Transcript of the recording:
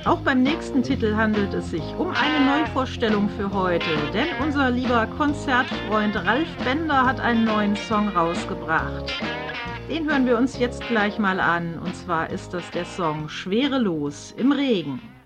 Auch beim nächsten Titel handelt es sich um eine Neuvorstellung für heute, denn unser lieber Konzertfreund Ralf Bender hat einen neuen Song rausgebracht. Den hören wir uns jetzt gleich mal an, und zwar ist das der Song Schwerelos im Regen.